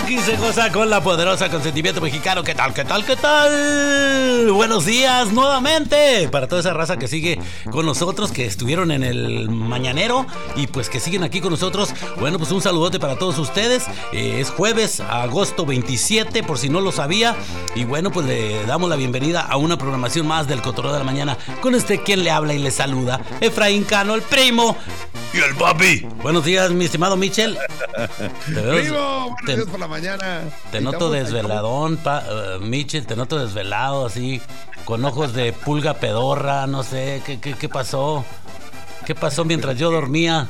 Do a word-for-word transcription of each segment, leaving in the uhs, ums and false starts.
Aquí se goza con la poderosa consentimiento mexicano. ¿Qué tal, qué tal, qué tal? Buenos días nuevamente para toda esa raza que sigue con nosotros, que estuvieron en el mañanero y pues que siguen aquí con nosotros. Bueno, pues un saludote para todos ustedes. Eh, es jueves, agosto veintisiete, por si no lo sabía. Y bueno, pues le damos la bienvenida a una programación más del Cotorreo de la Mañana con este quien le habla y le saluda, Efraín Cano, el primo y el papi. Buenos días, mi estimado Michel. Primo, buenos días por la mañana. Te noto desveladón, pa, uh, Michel, te noto desvelado, así, con ojos de pulga pedorra, no sé, ¿qué, qué, qué pasó? ¿Qué pasó mientras yo dormía?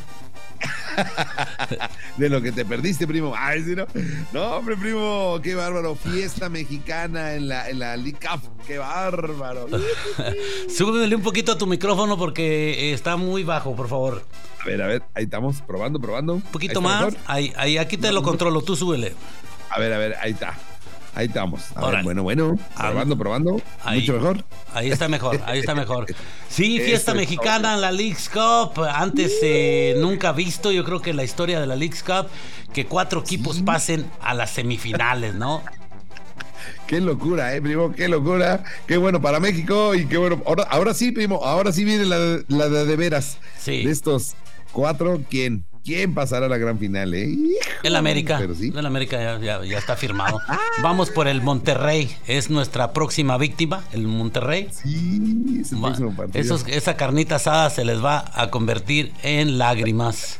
De lo que te perdiste, primo. Ay, sí, no. No, hombre, primo, qué bárbaro. Fiesta mexicana en la, en la League Cup. Qué bárbaro. Súbele un poquito a tu micrófono porque está muy bajo, por favor. A ver, a ver, ahí estamos, probando, probando. Un poquito más. Ahí, ahí, aquí te lo controlo, tú súbele. A ver, a ver, ahí está. Ahí estamos. A ver, bueno, bueno. Probando, probando. Ahí, mucho mejor. Ahí está mejor, ahí está mejor. Sí, fiesta mexicana en la Leagues Cup. Antes eh, nunca visto, yo creo que en la historia de la Leagues Cup, que cuatro equipos sí. pasen a las semifinales, ¿no? Qué locura, eh, primo, qué locura. Qué bueno para México y qué bueno. Ahora, ahora sí, primo, ahora sí viene la, la de, de veras. Sí. De estos cuatro, ¿quién? ¿Quién pasará a la gran final, eh? El América. Sí. El América ya, ya, ya está firmado. Vamos por el Monterrey. Es nuestra próxima víctima, el Monterrey. Sí, es el próximo partido. Esos, esa carnita asada se les va a convertir en lágrimas.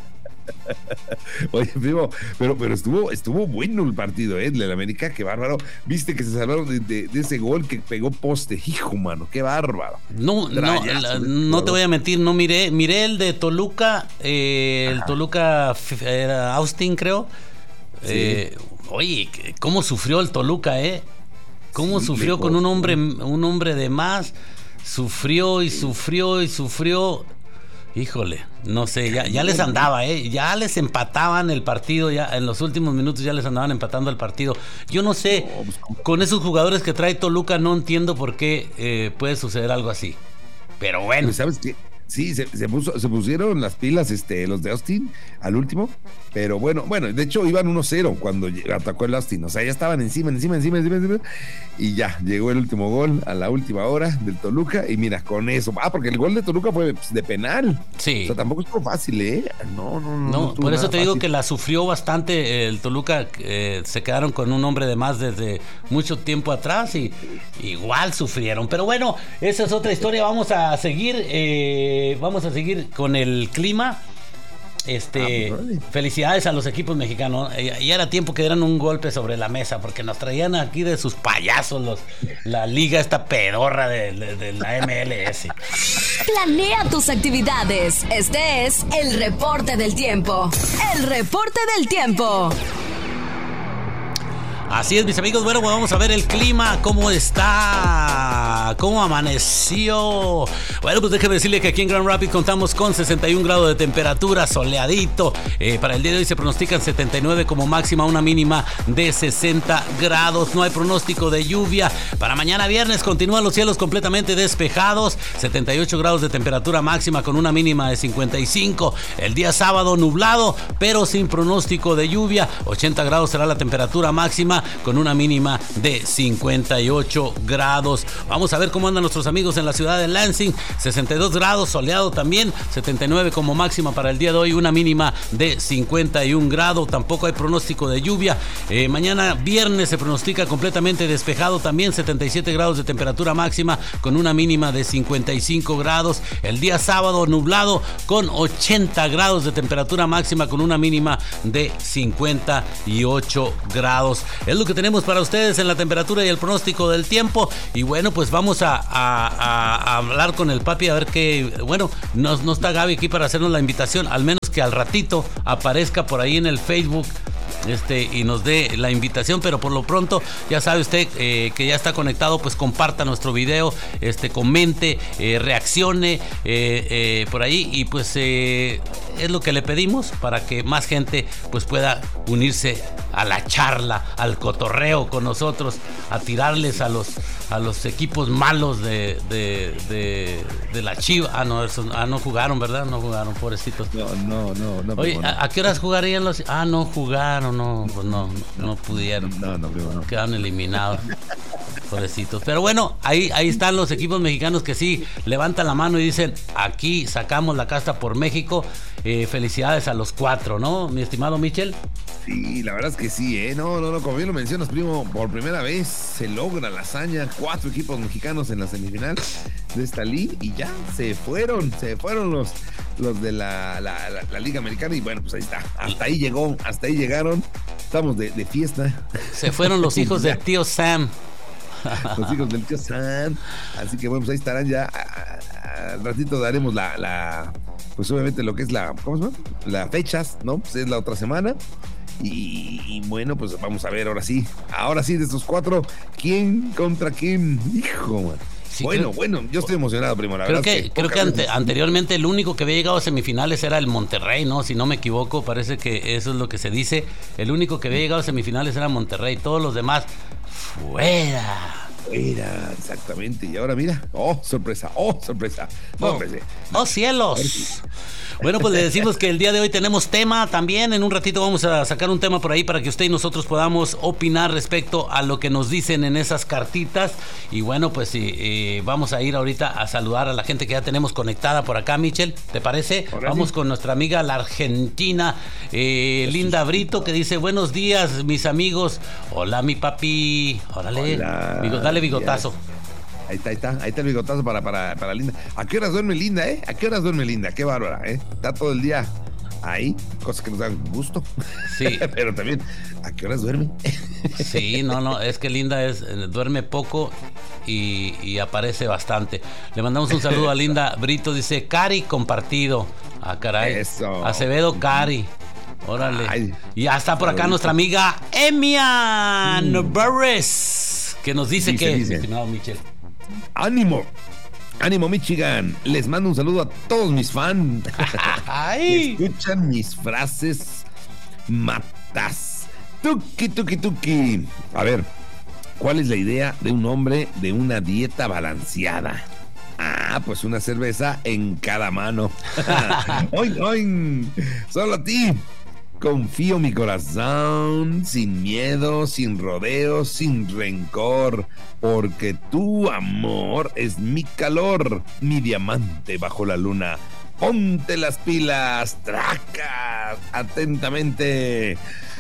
Oye, primo, pero, pero estuvo, estuvo bueno el partido, ¿eh? El América, qué bárbaro. Viste que se salvaron de, de, de ese gol que pegó poste, hijo, mano, qué bárbaro. No, no, la, no te voy a mentir, no miré, miré el de Toluca, eh, el Toluca era Austin, creo. Sí. Eh, oye, cómo sufrió el Toluca, ¿eh? Cómo sí, sufrió con un hombre, un hombre de más, sufrió y sufrió y sufrió. Híjole, no sé, ya, ya les andaba, ¿eh? Ya les empataban el partido, ya en los últimos minutos ya les andaban empatando el partido. Yo no sé, con esos jugadores que trae Toluca no entiendo por qué eh, puede suceder algo así. Pero bueno. ¿Sabes qué? Sí, se, se, puso, se pusieron las pilas este, los de Austin al último, pero bueno, bueno, de hecho iban uno cero cuando atacó el Austin, o sea, ya estaban encima, encima, encima, encima, encima, y ya, llegó el último gol a la última hora del Toluca, y mira, con eso, ah, porque el gol de Toluca fue de penal, sí. O sea, tampoco estuvo fácil, ¿eh? No, no, no. No, no por eso te fácil. digo que la sufrió bastante el Toluca, eh, se quedaron con un hombre de más desde mucho tiempo atrás, y igual sufrieron, pero bueno, esa es otra historia, vamos a seguir, eh, Vamos a seguir con el clima. Este, ah, pues, vale. Felicidades a los equipos mexicanos. Ya era tiempo que dieran un golpe sobre la mesa, porque nos traían aquí de sus payasos los, la liga esta pedorra de, de, de la M L S. Planea tus actividades. Este es el reporte del tiempo. El reporte del tiempo. Así es, mis amigos. Bueno, pues vamos a ver el clima, cómo está, cómo amaneció. Bueno, pues déjeme decirle que aquí en Grand Rapids contamos con sesenta y un grados de temperatura, soleadito. Eh, para el día de hoy se pronostican setenta y nueve como máxima, una mínima de sesenta grados. No hay pronóstico de lluvia. Para mañana viernes continúan los cielos completamente despejados, setenta y ocho grados de temperatura máxima con una mínima de cincuenta y cinco. El día sábado nublado, pero sin pronóstico de lluvia, ochenta grados será la temperatura máxima con una mínima de cincuenta y ocho grados. Vamos a ver cómo andan nuestros amigos en la ciudad de Lansing. sesenta y dos grados, soleado también, setenta y nueve como máxima para el día de hoy, una mínima de cincuenta y un grados. Tampoco hay pronóstico de lluvia. Eh, mañana viernes se pronostica completamente despejado también, setenta y siete grados de temperatura máxima con una mínima de cincuenta y cinco grados. El día sábado nublado con ochenta grados de temperatura máxima con una mínima de cincuenta y ocho grados. Es lo que tenemos para ustedes en la temperatura y el pronóstico del tiempo. Y bueno, pues vamos a, a, a, a hablar con el papi a ver qué... Bueno, no, no está Gaby aquí para hacernos la invitación. Al menos que al ratito aparezca por ahí en el Facebook este y nos dé la invitación, pero por lo pronto ya sabe usted eh, que ya está conectado, pues comparta nuestro video, este comente, eh, reaccione eh, eh, por ahí y pues eh, es lo que le pedimos para que más gente pues pueda unirse a la charla, al cotorreo con nosotros, a tirarles a los a los equipos malos de de, de, de la Chiva. Ah, no, eso, ah, no jugaron, ¿verdad? No jugaron, pobrecitos. No, no, no. no Oye, no. ¿a, ¿a qué horas jugarían los? Ah, no jugaron, no, pues no, no, no pudieron. No, no, primo, no. Quedaron eliminados. Pobrecitos. Pero bueno, ahí, ahí están los equipos mexicanos que sí levantan la mano y dicen, aquí sacamos la casta por México. Eh, felicidades a los cuatro, ¿no, mi estimado Michel? Sí, la verdad es que sí, ¿eh? No, no, no, como bien lo mencionas, primo, por primera vez se logra la hazaña, cuatro equipos mexicanos en la semifinal de esta liga y ya se fueron, se fueron los, los de la, la, la, la Liga Americana y bueno, pues ahí está, hasta ahí llegó, hasta ahí llegaron, estamos de, de fiesta. Se fueron los hijos del tío Sam. Los hijos del tío Sam, así que bueno, pues ahí estarán ya, al ratito daremos la, la, pues obviamente lo que es la, ¿cómo se llama? Las fechas, ¿no? Pues es la otra semana. Y, y bueno, pues vamos a ver ahora sí, ahora sí de estos cuatro, ¿quién contra quién? Hijo, man. Sí, bueno, creo, bueno, yo estoy emocionado, primo, la creo verdad. Que, es que creo que ante, anteriormente el único que había llegado a semifinales era el Monterrey, ¿no? Si no me equivoco, parece que eso es lo que se dice. El único que había llegado a semifinales era Monterrey, todos los demás, fuera. Fuera, exactamente. Y ahora mira, oh, sorpresa, oh, sorpresa. No, oh, hombre, oh, cielos. Bueno, pues le decimos que el día de hoy tenemos tema también. En un ratito vamos a sacar un tema por ahí para que usted y nosotros podamos opinar respecto a lo que nos dicen en esas cartitas. Y bueno, pues eh, vamos a ir ahorita a saludar a la gente que ya tenemos conectada por acá, Michel. ¿Te parece? Ahora vamos sí. Con nuestra amiga la argentina eh, Linda Brito, que dice, buenos días, mis amigos. Hola, mi papi. Órale. Hola. Bigo, dale bigotazo. Ahí está, ahí está, ahí está el bigotazo para, para, para Linda. ¿A qué horas duerme Linda, eh? ¿A qué horas duerme Linda? Qué bárbara, eh. Está todo el día ahí, cosas que nos dan gusto. Sí. Pero también, ¿a qué horas duerme? Sí, no, no, es que Linda es, duerme poco y, y aparece bastante. Le mandamos un saludo a Linda Brito, dice, Cari compartido. Ah, caray. Eso. Acevedo Cari. Órale. Ay, y ya está por acá nuestra amiga Emia mm. Novarez, que nos dice, dice que, dice. Mi estimado Michel. ¡Ánimo! ¡Ánimo, Michigan! Les mando un saludo a todos mis fans. Escuchan mis frases matas. Tuki, tuki, tuki. A ver, ¿cuál es la idea de un hombre de una dieta balanceada? Ah, pues una cerveza en cada mano. ¡Oin, oin! ¡Solo a ti! Confío mi corazón, sin miedo, sin rodeos, sin rencor, porque tu amor es mi calor, mi diamante bajo la luna. Ponte las pilas, tracas, atentamente.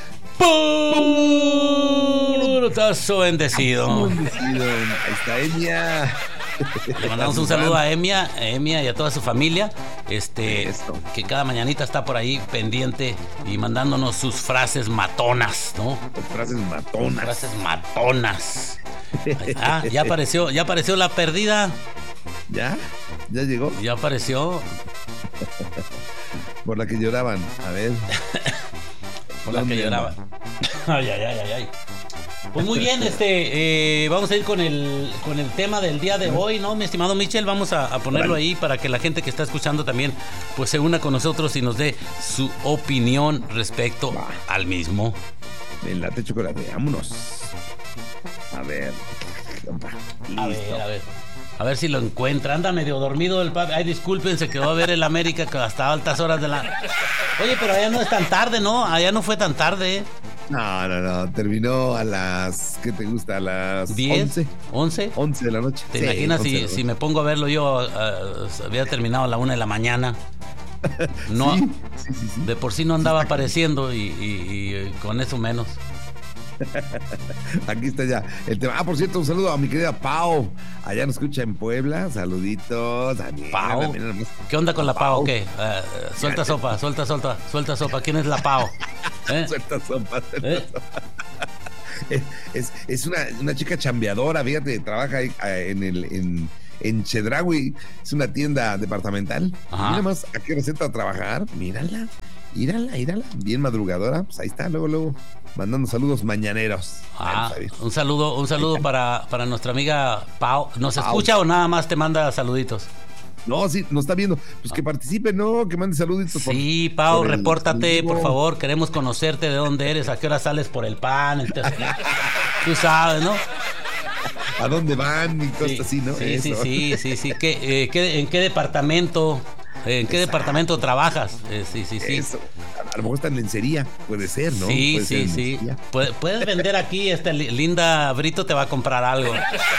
Purtazo bendecido. Bendecido. Ahí está ella. Le mandamos un saludo a Emia, a Emia y a toda su familia, este, Esto. que cada mañanita está por ahí pendiente y mandándonos sus frases matonas, ¿no? Frases matonas. Frases matonas. Ah, ya apareció, ya apareció la perdida. ¿Ya? ¿Ya llegó? Ya apareció. Por la que lloraban, a ver. Por la que lloraban. Ay, ay, ay, ay, ay. Pues muy bien, este, eh, vamos a ir con el con el tema del día de hoy, ¿no, mi estimado Michel? Vamos a, a ponerlo ahí para que la gente que está escuchando también pues se una con nosotros y nos dé su opinión respecto Va. al mismo. El latte chocolate, vámonos. A ver. A ver, a ver. A ver si lo encuentra. Anda medio dormido el papi. Ay, disculpen, se quedó a ver el América hasta altas horas de la... Oye, pero allá no es tan tarde, ¿no? Allá no fue tan tarde, ¿eh? No, no, no. Terminó a las... ¿Qué te gusta? A las... ¿diez? once. ¿once? once de la noche. ¿Te sí, imaginas si, si me pongo a verlo yo? Uh, había terminado a la una de la mañana. No, sí, sí, sí, sí. De por sí no andaba apareciendo y, y, y con eso menos. Aquí está ya el tema. Ah, por cierto, un saludo a mi querida Pau. Allá nos escucha en Puebla. Saluditos. Daniela, Pau. Daniela, ¿Qué onda con la Pau? ¿Qué? Uh, suelta sopa, suelta, suelta, suelta sopa. ¿Quién es la Pau? ¿Eh? Suelta sopa, suelta ¿Eh? sopa. Es, es, es una, una chica chambeadora, fíjate, trabaja ahí, en el en, en Chedraui, es una tienda departamental. Ajá. Mira más a qué receta a trabajar, mírala, mírala, mírala, bien madrugadora, pues ahí está, luego, luego, mandando saludos mañaneros. Ah, un saludo, un saludo para, para nuestra amiga Pau. ¿Nos Pau. escucha o nada más te manda saluditos? No, sí, nos está viendo. Pues que participe, ¿no? Que mande saluditos. Sí, por, Pau, por repórtate, el... por favor. Queremos conocerte, de dónde eres, a qué hora sales por el pan. Entonces, tú sabes, ¿no? ¿A dónde van? Y cosas sí, así, ¿no? Sí, Eso. sí, sí, sí, sí. ¿Qué, eh, qué, ¿En qué departamento? ¿En qué Exacto. departamento trabajas? Eh, sí, sí, sí. Eso. A lo mejor está en lencería, puede ser, ¿no? Sí, puede sí, sí. Puedes, puedes vender aquí, esta linda Brito te va a comprar algo.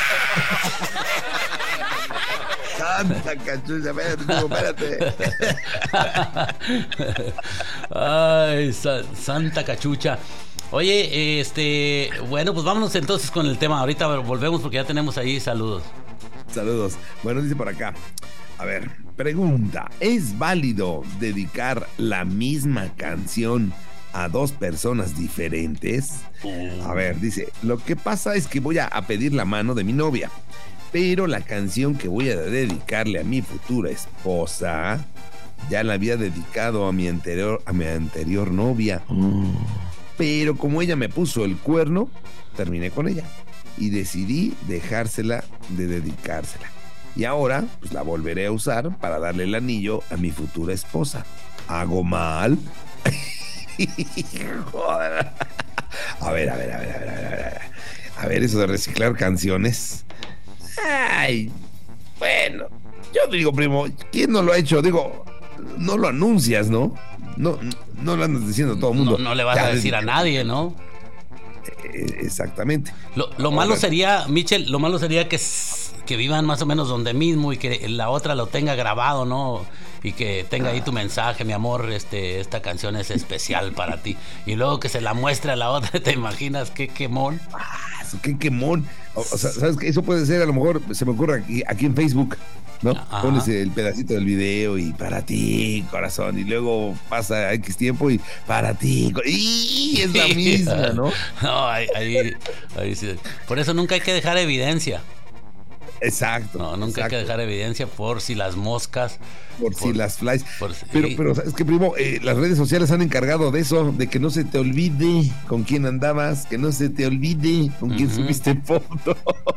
Santa cachucha, espérate, espérate. Ay, sa Santa cachucha. Oye, este, bueno, pues vámonos entonces con el tema. Ahorita volvemos porque ya tenemos ahí saludos. Saludos. Bueno, dice por acá. A ver, pregunta, ¿es válido dedicar la misma canción a dos personas diferentes? A ver, dice, lo que pasa es que voy a, a pedir la mano de mi novia, pero la canción que voy a dedicarle a mi futura esposa ya la había dedicado a mi anterior, a mi anterior novia. Mm. Pero como ella me puso el cuerno, terminé con ella y decidí dejársela de dedicársela. Y ahora, pues la volveré a usar para darle el anillo a mi futura esposa. ¿Hago mal? Joder. A ver, a ver, a ver, a ver, a ver, a ver. A ver, eso de reciclar canciones. Ay, bueno, yo digo, primo, ¿quién no lo ha hecho? Digo, no lo anuncias, ¿no? No, no lo andas diciendo a todo el mundo. No, no le vas ya, a decir a nadie, ¿no? Exactamente. Lo, lo malo sería, Michel, lo malo sería que, que vivan más o menos donde mismo y que la otra lo tenga grabado, ¿no? Y que tenga ahí tu mensaje, mi amor, este, esta canción es especial para ti. Y luego que se la muestre a la otra, ¿te imaginas qué quemón? Ah, qué quemón. O, o sea, ¿sabes qué? Eso puede ser, a lo mejor, se me ocurre aquí, aquí en Facebook, ¿no? Ajá. Pones el pedacito del video y para ti, corazón, y luego pasa X tiempo y para ti, y es la misma, ¿no? No, ahí, ahí, ahí sí. Por eso nunca hay que dejar evidencia. Exacto. No, nunca exacto. hay que dejar evidencia por si las moscas. Por, por si las flies. Por, pero, sí. pero, ¿sabes qué, primo? Eh, las redes sociales han encargado de eso, de que no se te olvide con quién andabas, que no se te olvide con quién uh-huh. subiste foto.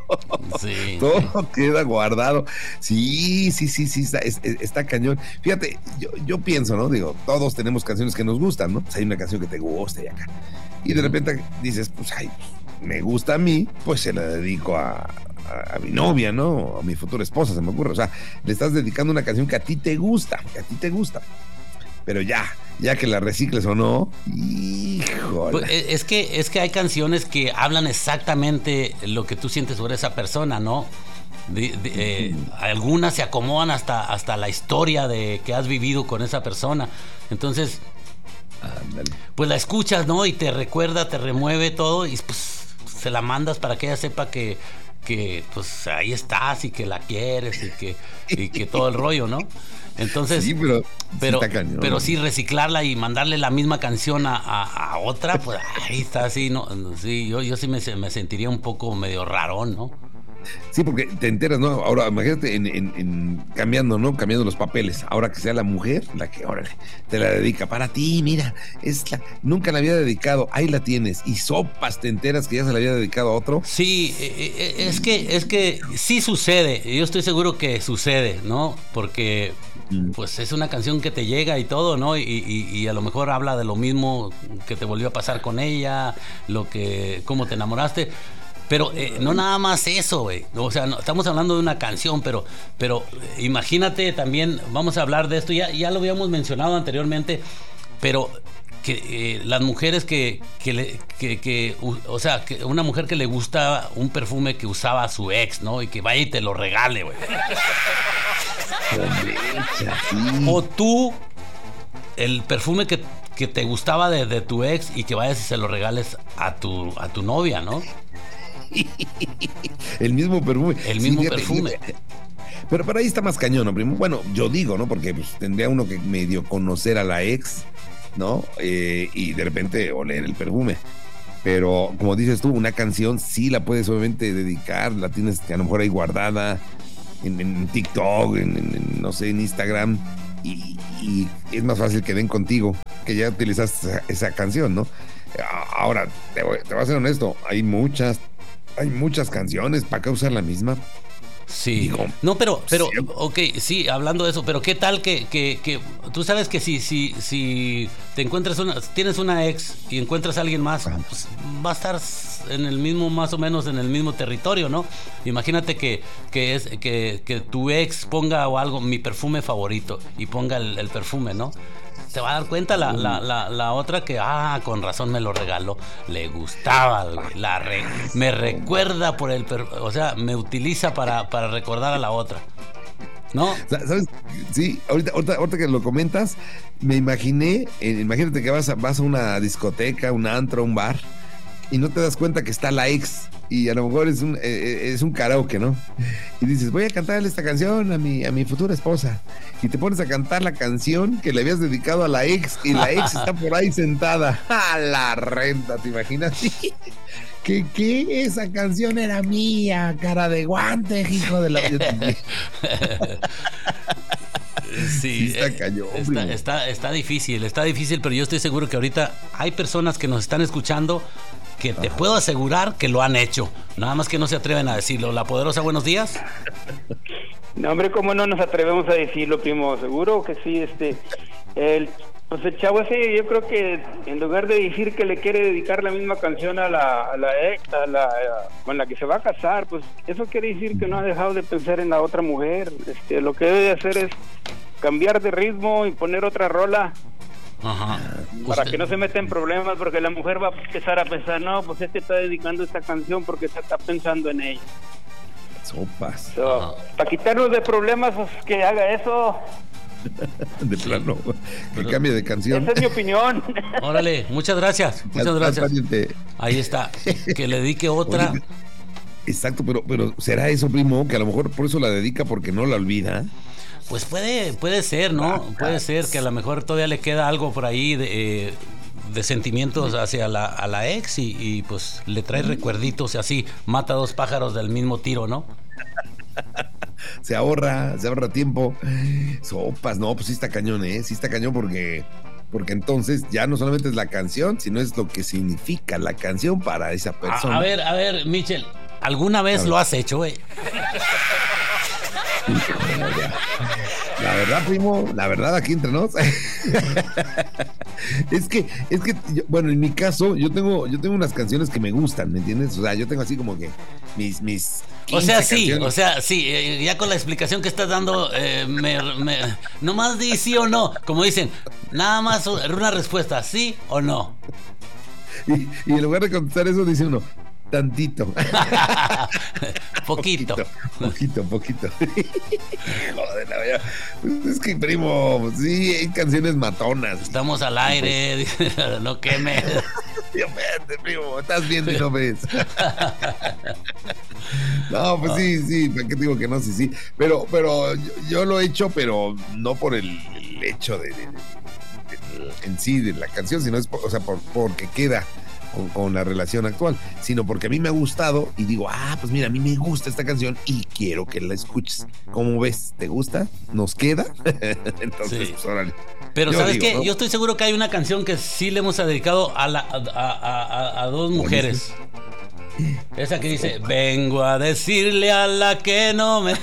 Sí. Todo sí. queda guardado. Sí, sí, sí, sí, está, es, está cañón. Fíjate, yo, yo pienso, ¿no? Digo, todos tenemos canciones que nos gustan, ¿no? Pues hay una canción que te gusta y acá. Y de repente dices, pues, ay, me gusta a mí, pues se la dedico a... A, a mi novia, ¿no? A mi futura esposa, se me ocurre. O sea, le estás dedicando una canción que a ti te gusta, que a ti te gusta. Pero ya, ya que la recicles o no, híjole. Pues es que, es que hay canciones que hablan exactamente lo que tú sientes sobre esa persona, ¿no? De, de, eh, algunas se acomodan hasta, hasta la historia de que has vivido con esa persona. Entonces, Ándale. pues la escuchas, ¿no? Y te recuerda, te remueve todo y pues se la mandas para que ella sepa que que pues ahí estás y que la quieres y que, y que todo el rollo, ¿no? Entonces, sí, pero, pero, sí, cañón, pero sí reciclarla y mandarle la misma canción a, a, a otra, pues ahí está, sí, no, sí, yo, yo sí me, me sentiría un poco medio rarón, ¿no? Sí, porque te enteras, ¿no? Ahora, imagínate en, en, en cambiando, ¿no? Cambiando los papeles. Ahora que sea la mujer la que, órale, te la dedica. Para ti, mira, es la, nunca la había dedicado, ahí la tienes. Y sopas te enteras que ya se la había dedicado a otro. Sí, es que, es que sí sucede. Yo estoy seguro que sucede, ¿no? Porque pues es una canción que te llega y todo, ¿no? Y, y, y a lo mejor habla de lo mismo que te volvió a pasar con ella, lo que, cómo te enamoraste. Pero eh, no nada más eso, güey. O sea, no, estamos hablando de una canción, pero, pero imagínate también, vamos a hablar de esto, ya, ya lo habíamos mencionado anteriormente, pero que eh, las mujeres que, que, le, que, que, o sea, que una mujer que le gusta un perfume que usaba su ex, ¿no? Y que vaya y te lo regale, güey. O tú, el perfume que, que te gustaba de, de tu ex y que vayas y se lo regales a tu, a tu novia, ¿no? El mismo perfume. El mismo sí, perfume. Fíjate. Pero, pero ahí está más cañón, ¿no, primo? Bueno, yo digo, ¿no? Porque pues, tendría uno que medio conocer a la ex, ¿no? Eh, y de repente oler el perfume. Pero, como dices tú, una canción sí la puedes obviamente dedicar, la tienes a lo mejor ahí guardada en, en TikTok, en, en, no sé, en Instagram. Y, y es más fácil que den contigo, que ya utilizaste esa, esa canción, ¿no? Ahora, te voy, te voy a ser honesto, hay muchas, hay muchas canciones, ¿para qué usar la misma? Sí. Digo, no, pero, pero, sí. ok, sí, hablando de eso, pero ¿qué tal que, que, que tú sabes que si, si, si te encuentras una, tienes una ex y encuentras a alguien más, pues va a estar en el mismo, más o menos en el mismo territorio, ¿no? Imagínate que, que es, que, que tu ex ponga o algo, mi perfume favorito, y ponga el, el perfume, ¿no? Se va a dar cuenta la, la, la, la otra que, ah, con razón me lo regaló, le gustaba, güey, la re, me recuerda por el, per, o sea, me utiliza para, para recordar a la otra, ¿no? ¿Sabes? Sí, ahorita, ahorita, ahorita que lo comentas, me imaginé, eh, imagínate que vas a, vas a una discoteca, un antro, un bar, y no te das cuenta que está la ex, y a lo mejor es un, eh, es un karaoke, ¿no? Y dices, voy a cantarle esta canción a mi, a mi futura esposa. Y te pones a cantar la canción que le habías dedicado a la ex, y la ex está por ahí sentada. ¡A la renta! ¿Te imaginas? ¿Qué, qué? Esa canción era mía, cara de guante, hijo de la... Sí, sí, está cañón. Está, está, está difícil, está difícil, pero yo estoy seguro que ahorita hay personas que nos están escuchando que te Ajá. puedo asegurar que lo han hecho. Nada más que no se atreven a decirlo. La Poderosa, buenos días. No, hombre, ¿cómo no nos atrevemos a decirlo, primo? Seguro que sí, este... El, pues el chavo ese, yo creo que en lugar de decir que le quiere dedicar la misma canción a la, a la ex, a la, a, con la que se va a casar, pues eso quiere decir que no ha dejado de pensar en la otra mujer. Este, lo que debe de hacer es cambiar de ritmo y poner otra rola. Ajá. Para Usted... que no se meta en problemas, porque la mujer va a empezar a pensar, no, pues este está dedicando esta canción porque se está pensando en ella. Sopas. So, para quitarnos de problemas, pues que haga eso. De plano, que cambie de canción. Esa es mi opinión. Órale, muchas gracias, muchas gracias. Ahí está, que le dedique otra. Oye, exacto, pero, pero ¿será eso, primo? Que a lo mejor por eso la dedica porque no la olvida. Pues puede, puede ser, ¿no? Puede ser que a lo mejor todavía le queda algo por ahí de, eh, de sentimientos hacia la, a la ex y, y pues le trae recuerditos y así mata dos pájaros del mismo tiro, ¿no? Se ahorra, se ahorra tiempo. Sopas, no, pues sí está cañón, ¿eh? Sí está cañón porque, porque entonces ya no solamente es la canción, sino es lo que significa la canción para esa persona. A, a ver, a ver, Michel, ¿alguna vez lo has hecho, güey? La verdad, primo, la verdad, aquí entre nos. es que, es que, yo, bueno, en mi caso, yo tengo, yo tengo unas canciones que me gustan, ¿me entiendes? O sea, yo tengo así como que mis, mis. O sea, sí, canciones. o sea, sí, eh, ya con la explicación que estás dando, eh, me, me, nomás di sí o no, como dicen, nada más una respuesta, sí o no. Y, y en lugar de contestar eso, dice uno, tantito. Poquito. Poquito, poquito. Joder, la verdad. Pues es que, primo, sí, hay canciones matonas. Estamos al aire, no quemes. Dios mío, primo, estás viendo y no ves. No, pues sí, sí, ¿para qué digo que no? Sí, sí. Pero, pero yo, yo lo he hecho, pero no por el, el hecho de, de, de, de, en sí de la canción, sino es por, o sea, por, porque queda con, con la relación actual, sino porque a mí me ha gustado y digo, ah, pues mira, a mí me gusta esta canción y quiero que la escuches. ¿Cómo ves? ¿Te gusta? ¿Nos queda? Entonces, sí. Pues órale. Pero yo ¿sabes digo, qué? ¿no? Yo estoy seguro que hay una canción que sí le hemos dedicado a, la, a, a, a, a dos mujeres. Esa que dice, vengo a decirle a la que no me...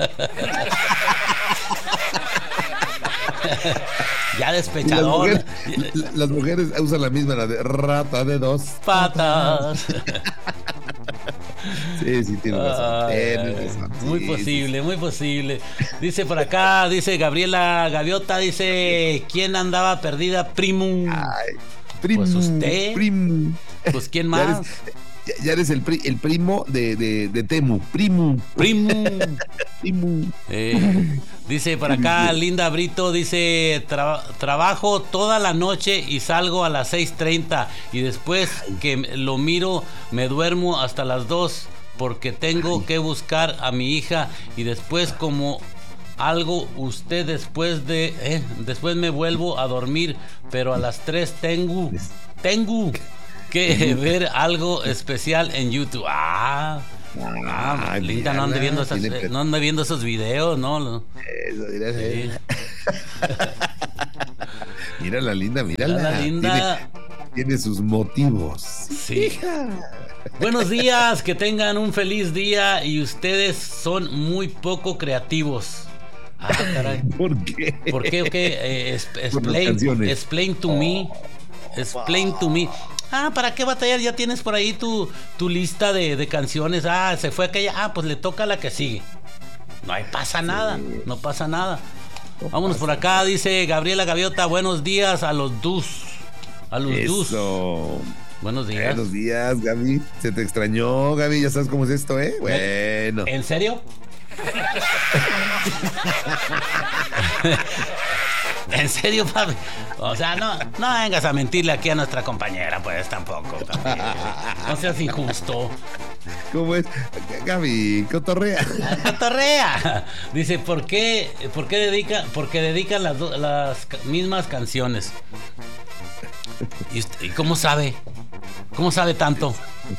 Ya despechador. Las mujeres, las mujeres usan la misma, la de rata de dos patas. Sí, sí, tiene razón. Tiene razón. Muy sí, posible, sí. muy posible. Dice por acá, dice Gabriela Gaviota, dice, ¿quién andaba perdida? Primo. Ay, primo. Pues usted. Primo. Pues ¿quién más? Ya eres, ya, ya eres el, pri, el primo de, de, de Temu. Primo. Primo. Primo. Eh, dice por acá Linda Brito, dice, Tra- trabajo toda la noche y salgo a las seis treinta y después que lo miro me duermo hasta las dos porque tengo Ay. que buscar a mi hija y después como algo usted después de eh, después me vuelvo a dormir, pero a las tres tengo tengo que ver algo especial en YouTube. Ah, ah Ay, Linda no ande viendo esas, eh, no ande viendo esos videos, no, no. Eso, mira, sí. Mira la Linda, mírala. La Linda. Tiene, tiene sus motivos. Sí. Buenos días, que tengan un feliz día y ustedes son muy poco creativos. Ah, caray. ¿Por qué? ¿Por qué? Okay. Eh, es, Por las explain, canciones. explain to me. Explain to me. Ah, ¿para qué batallar? Ya tienes por ahí tu, tu lista de, de canciones. Ah, se fue aquella. Ah, pues le toca la que sigue. No hay, pasa nada. No pasa nada. No Vámonos pasa por acá, dice Gabriela Gaviota. Buenos días a los dus. A los dus. Eso. Buenos días. Buenos días, Gaby. Se te extrañó, Gaby. Ya sabes cómo es esto, ¿eh? Bueno. ¿En serio? ¿En serio, papi? O sea, no, no vengas a mentirle aquí a nuestra compañera, pues tampoco. También. No seas injusto. ¿Cómo es? Gaby, cotorrea. Cotorrea. Dice, ¿por qué, por qué dedica, porque dedican las, do, las mismas canciones? ¿Y, usted, ¿Y cómo sabe? ¿Cómo sabe tanto?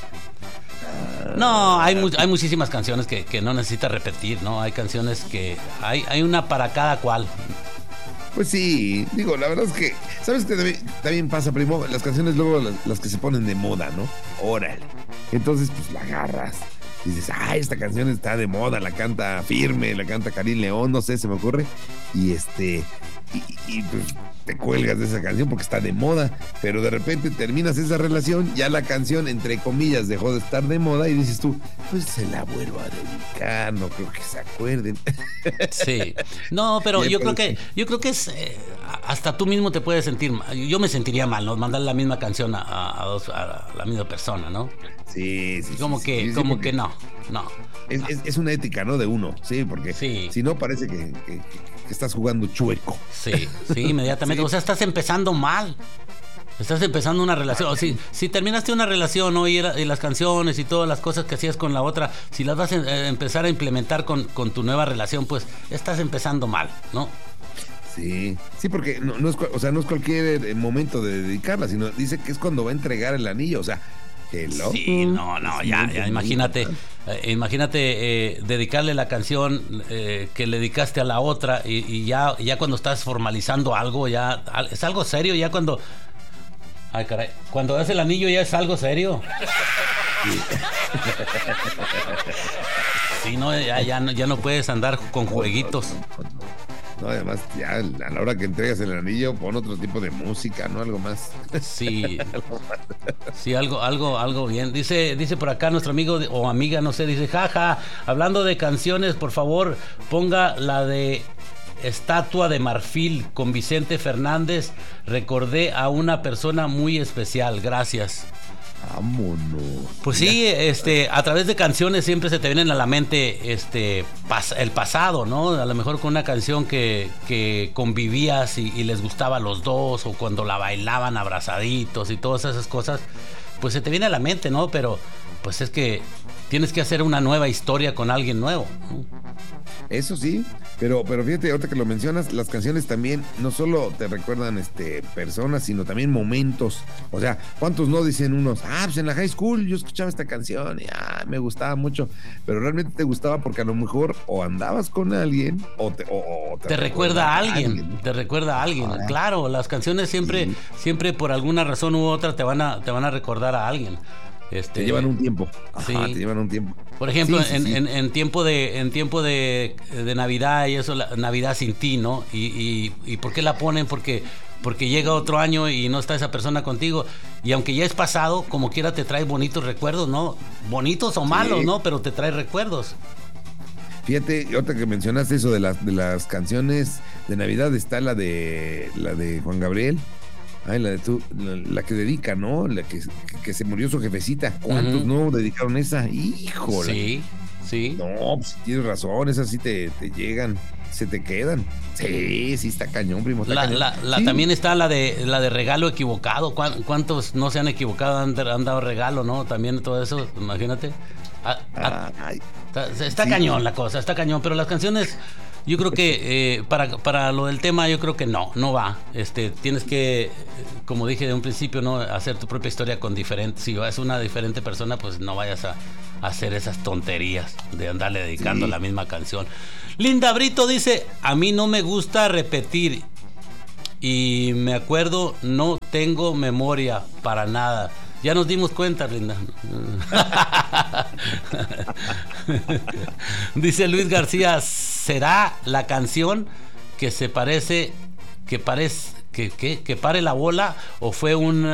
No, hay, mu- hay muchísimas canciones que, que no necesita repetir, ¿no? Hay canciones que... Hay, hay una para cada cual. Pues sí, digo, la verdad es que, ¿sabes qué también, también pasa, primo? Las canciones luego las, las que se ponen de moda, ¿no? Órale. Entonces, pues la agarras. Y dices, ah, esta canción está de moda, la canta Firme, la canta Karim León, no sé, se me ocurre. Y este, y, y pues te cuelgas de esa canción porque está de moda, pero de repente terminas esa relación, ya la canción, entre comillas, dejó de estar de moda y dices tú, pues se la vuelvo a dedicar, no creo que se acuerden. Sí. No, pero Bien, yo creo pues, que yo creo que es eh, hasta tú mismo te puedes sentir mal. Yo me sentiría mal, ¿no? Mandar la misma canción a, a, a dos a la misma persona, ¿no? Sí, sí. Como sí, que sí, sí, como porque que no, no. Es, es, es una ética, ¿no? De uno, sí, porque Sí. si no parece que, que, que estás jugando chueco. Sí, sí, inmediatamente. Sí. O sea, estás empezando mal. Estás empezando una relación. O si, si terminaste una relación, ¿no? Y, era- y las canciones y todas las cosas que hacías con la otra, si las vas a eh, empezar a implementar con, con tu nueva relación, pues estás empezando mal, ¿no? Sí, sí, porque no, no es, cua- o sea, no es cualquier eh, momento de dedicarla, sino dice que es cuando va a entregar el anillo, o sea, hello. Sí, no, no, ya, ya imagínate, eh, imagínate eh, dedicarle la canción eh, que le dedicaste a la otra y, y ya, ya cuando estás formalizando algo, ya al- es algo serio, ya cuando, ay caray, cuando das el anillo ya es algo serio. Sí, no, ya, ya no, ya no puedes andar con jueguitos. No, además, ya a la hora que entregas el anillo, pon otro tipo de música, ¿no? Algo más. Sí, sí, algo, algo, algo bien. Dice, dice por acá nuestro amigo de- o amiga, no sé, dice, jaja, hablando de canciones, por favor, ponga la de Estatua de Marfil con Vicente Fernández. Recordé a una persona muy especial. Gracias. Vámonos. Pues sí, este, a través de canciones siempre se te vienen a la mente este pas- el pasado, ¿no? A lo mejor con una canción que, que convivías y, y les gustaba a los dos, o cuando la bailaban abrazaditos y todas esas cosas, pues se te viene a la mente, ¿no? Pero pues es que tienes que hacer una nueva historia con alguien nuevo, ¿no? Eso sí, pero, pero fíjate, ahorita que lo mencionas, las canciones también no solo te recuerdan este, personas, sino también momentos. O sea, ¿cuántos no dicen unos? Ah, pues en la high school yo escuchaba esta canción y ah, me gustaba mucho. Pero realmente te gustaba porque a lo mejor o andabas con alguien o te, o, o Te recuerda a alguien, te recuerda a alguien. Ah. Claro, las canciones siempre, Sí. siempre por alguna razón u otra te van a, te van a recordar a alguien. Este, Te llevan un tiempo. Ajá, Sí. te llevan un tiempo. Por ejemplo, Sí, sí, en, sí. En, en tiempo de en tiempo de, de Navidad y eso, la, Navidad sin ti, ¿no? Y, y, y ¿por qué la ponen? Porque porque llega otro año y no está esa persona contigo. Y aunque ya es pasado, como quiera te trae bonitos recuerdos, ¿no? Bonitos o malos, Sí. ¿no? Pero te trae recuerdos. Fíjate, ahorita que mencionaste eso de las de las canciones de Navidad, está la de la de Juan Gabriel. Ay, la de tú, la, la que dedica, ¿no? La que, que, que se murió su jefecita. ¿Cuántos Ujú. no dedicaron esa? Híjole. Sí, sí. No, pues tienes razón, esas sí te, te llegan, se te quedan. Sí, sí está cañón, primo. Está La, cañón. la, la- Sí. También está la de la de regalo equivocado. ¿Cuán- ¿Cuántos no se han equivocado, han, han dado regalo, no? También todo eso, imagínate. A- a- Ay, Está, está Sí. cañón la cosa, está cañón, pero las canciones, yo creo que eh, para, para lo del tema, yo creo que no, no va. Este, tienes que, eh, como dije de un principio, no hacer tu propia historia con diferentes. Si es una diferente persona, pues no vayas a, a hacer esas tonterías de andarle dedicando Sí. la misma canción. Linda Brito dice, a mí no me gusta repetir. y me acuerdo, no tengo memoria para nada. Ya nos dimos cuenta, Linda. Dice Luis García, ¿será la canción que se parece, que parece, que, que, que pare la bola o fue un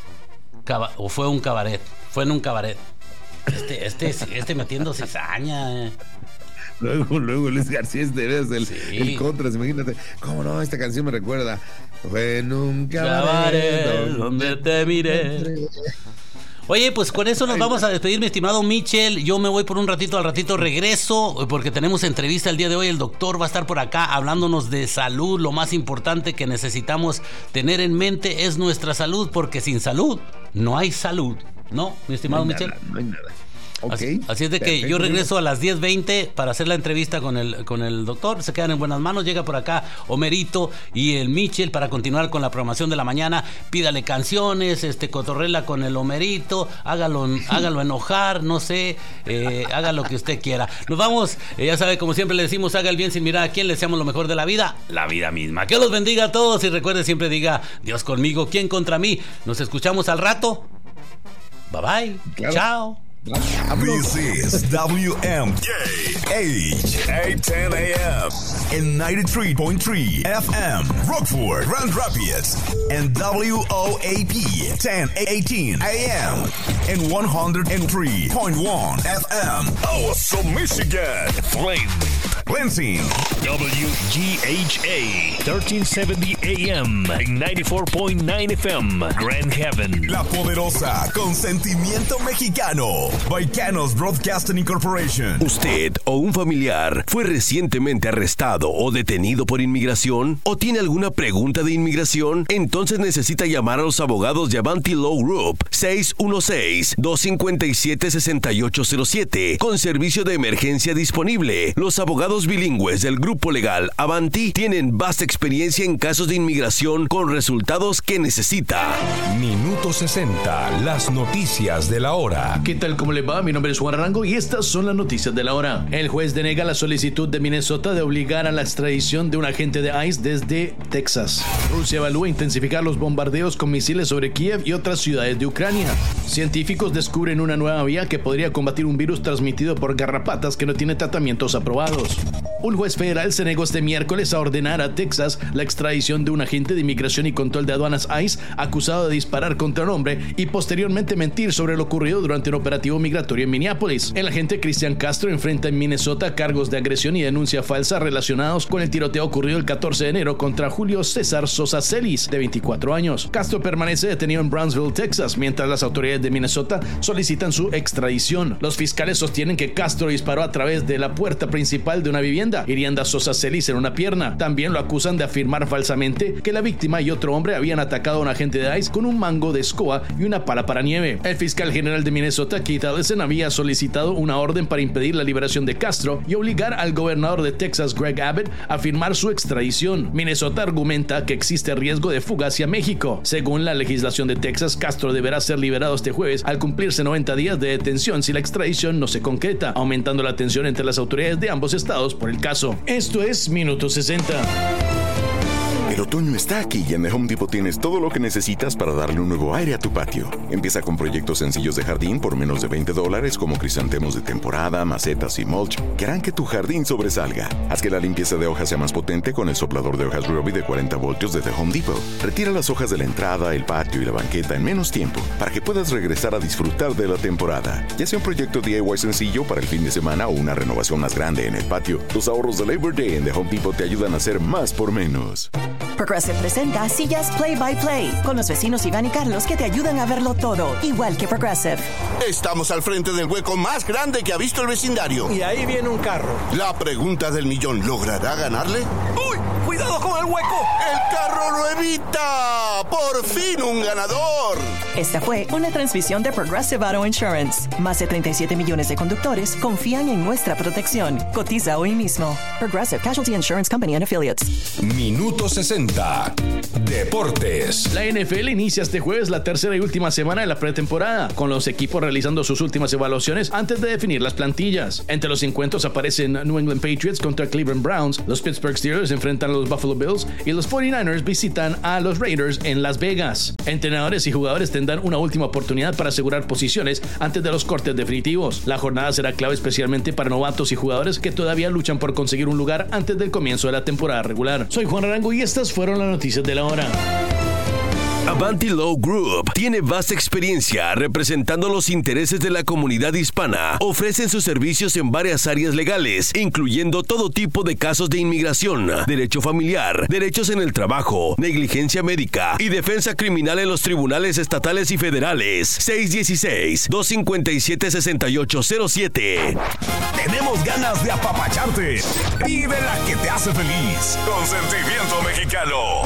o fue un cabaret? Fue en un cabaret. Este, este, este metiendo cizaña. Eh. Luego, luego Luis García es de veras el, Sí. el Contras, imagínate. ¿Cómo no? Esta canción me recuerda. Fue en un Cabaret cabaret donde te miré. Oye, pues con eso nos vamos a despedir, mi estimado Michel. Yo me voy por un ratito, al ratito regreso, porque tenemos entrevista el día de hoy. El doctor va a estar por acá hablándonos de salud. Lo más importante que necesitamos tener en mente es nuestra salud, porque sin salud no hay salud. ¿No, mi estimado no hay Michel? Nada, no hay nada. Okay, así, así es de que perfecto. yo regreso a las diez veinte para hacer la entrevista con el, con el doctor. Se quedan en buenas manos. Llega por acá Homerito y el Michel para continuar con la programación de la mañana. Pídale canciones, este, cotorrela con el Homerito, hágalo, hágalo enojar, no sé, eh, haga lo que usted quiera. Nos vamos, eh, ya sabe, como siempre le decimos, haga el bien sin mirar a quién, le deseamos lo mejor de la vida, la vida misma. Que los bendiga a todos y recuerde, siempre diga, Dios conmigo, ¿quién contra mí? Nos escuchamos al rato. Bye bye. Claro. Chao. This is W M K H eight ten A M and ninety-three point three F M Rockford, Grand Rapids, and W O A P ten eighteen A M and one oh three point one F M Awesome, Michigan, Flint, Lansing, W G H A thirteen seventy A M and ninety-four point nine F M Grand Haven. La Poderosa, con sentimiento mexicano. Baicanos Broadcasting Incorporation. ¿Usted o un familiar fue recientemente arrestado o detenido por inmigración? ¿O tiene alguna pregunta de inmigración? Entonces necesita llamar a los abogados de Avanti Law Group seis uno seis, dos cinco siete, seis ocho cero siete con servicio de emergencia disponible. Los abogados bilingües del grupo legal Avanti tienen vasta experiencia en casos de inmigración con resultados que necesita. Minuto sesenta, las noticias de la hora. ¿Qué tal? ¿Cómo le va? Mi nombre es Juan Arango y estas son las noticias de la hora. El juez denega la solicitud de Minnesota de obligar a la extradición de un agente de ICE desde Texas. Rusia evalúa intensificar los bombardeos con misiles sobre Kiev y otras ciudades de Ucrania. Científicos descubren una nueva vía que podría combatir un virus transmitido por garrapatas que no tiene tratamientos aprobados. Un juez federal se negó este miércoles a ordenar a Texas la extradición de un agente de inmigración y control de aduanas ICE acusado de disparar contra un hombre y posteriormente mentir sobre lo ocurrido durante un operativo migratorio en Minneapolis. El agente Cristian Castro enfrenta en Minnesota cargos de agresión y denuncia falsa relacionados con el tiroteo ocurrido el catorce de enero contra Julio César Sosa Celis, de veinticuatro años. Castro permanece detenido en Brownsville, Texas, mientras las autoridades de Minnesota solicitan su extradición. Los fiscales sostienen que Castro disparó a través de la puerta principal de una vivienda, hiriendo a Sosa Celis en una pierna. También lo acusan de afirmar falsamente que la víctima y otro hombre habían atacado a un agente de ICE con un mango de escoba y una pala para nieve. El fiscal general de Minnesota, Keith Ellison, había solicitado una orden para impedir la liberación de Castro y obligar al gobernador de Texas, Greg Abbott, a firmar su extradición. Minnesota argumenta que existe riesgo de fuga hacia México. Según la legislación de Texas, Castro deberá ser liberado este jueves al cumplirse noventa días de detención si la extradición no se concreta, aumentando la tensión entre las autoridades de ambos estados por el caso. Esto es Minuto sesenta. El otoño está aquí y en The Home Depot tienes todo lo que necesitas para darle un nuevo aire a tu patio. Empieza con proyectos sencillos de jardín por menos de veinte dólares como crisantemos de temporada, macetas y mulch que harán que tu jardín sobresalga. Haz que la limpieza de hojas sea más potente con el soplador de hojas Ryobi de cuarenta voltios de The Home Depot. Retira las hojas de la entrada, el patio y la banqueta en menos tiempo para que puedas regresar a disfrutar de la temporada. Ya sea un proyecto D I Y sencillo para el fin de semana o una renovación más grande en el patio, los ahorros de Labor Day en The Home Depot te ayudan a hacer más por menos. Progressive presenta Sillas Play by Play con los vecinos Iván y Carlos que te ayudan a verlo todo, igual que Progressive. Estamos al frente del hueco más grande que ha visto el vecindario. Y ahí viene un carro. La pregunta del millón, ¿logrará ganarle? ¡Uy! ¡Cuidado con el hueco! ¡El carro lo evita! ¡Por fin un ganador! Esta fue una transmisión de Progressive Auto Insurance. Más de treinta y siete millones de conductores confían en nuestra protección. Cotiza hoy mismo. Progressive Casualty Insurance Company and Affiliates. Minuto sesenta. Deportes. La N F L inicia este jueves la tercera y última semana de la pretemporada, con los equipos realizando sus últimas evaluaciones antes de definir las plantillas. Entre los encuentros aparecen New England Patriots contra Cleveland Browns, los Pittsburgh Steelers enfrentan a los Buffalo Bills y los cuarenta y nueve ers visitan a los Raiders en Las Vegas. Entrenadores y jugadores tendrán una última oportunidad para asegurar posiciones antes de los cortes definitivos. La jornada será clave especialmente para novatos y jugadores que todavía luchan por conseguir un lugar antes del comienzo de la temporada regular. Soy Juan Arango y estas fueron las noticias de la hora. Avanti Law Group tiene vasta experiencia representando los intereses de la comunidad hispana. Ofrecen sus servicios en varias áreas legales, incluyendo todo tipo de casos de inmigración, derecho familiar, derechos en el trabajo, negligencia médica y defensa criminal en los tribunales estatales y federales. seis uno seis, dos cinco siete, seis ocho cero siete. Tenemos ganas de apapacharte. Vive la que te hace feliz. Consentimiento Mexicano.